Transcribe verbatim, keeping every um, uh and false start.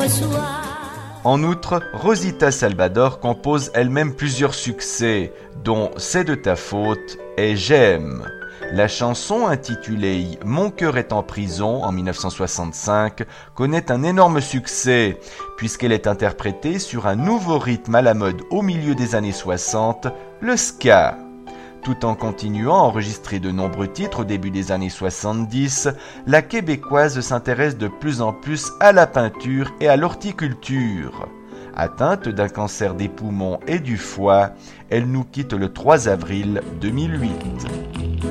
En outre, Rosita Salvador compose elle-même plusieurs succès, dont C'est de ta faute et J'aime. La chanson intitulée Mon cœur est en prison en dix-neuf cent soixante-cinq connaît un énorme succès puisqu'elle est interprétée sur un nouveau rythme à la mode au milieu des années soixante, le ska. Tout en continuant à enregistrer de nombreux titres au début des années soixante-dix, la Québécoise s'intéresse de plus en plus à la peinture et à l'horticulture. Atteinte d'un cancer des poumons et du foie, elle nous quitte le trois avril deux mille huit.